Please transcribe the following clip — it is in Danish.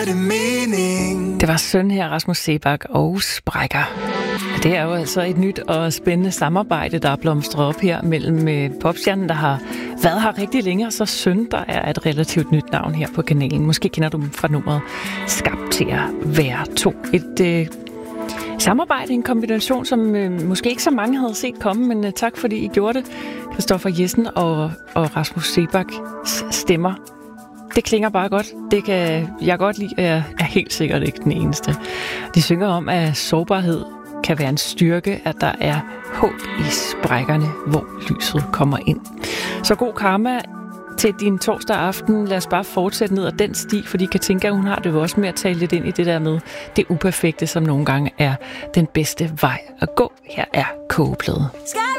Det var søn her, Rasmus Seebach og Sprækker. Det er jo altså et nyt og spændende samarbejde, der er blomstret op her mellem popstjernen, der har været her rigtig længe, og så søn, der er et relativt nyt navn her på kanalen. Måske kender du dem fra nummeret Skabt til at være to. Et samarbejde, en kombination, som måske ikke så mange havde set komme, men tak fordi I gjorde det. Christoffer Jessen og Rasmus Seebachs stemmer. Det klinger bare godt. Det kan jeg godt lide, og jeg er helt sikkert ikke den eneste. De synger om, at sårbarhed kan være en styrke, at der er håb i sprækkerne, hvor lyset kommer ind. Så god karma til din torsdag aften. Lad os bare fortsætte ned ad den sti, fordi Katinka, hun har det jo også med at tale lidt ind i det der med det uperfekte, som nogle gange er den bedste vej at gå. Her er Kogeplade.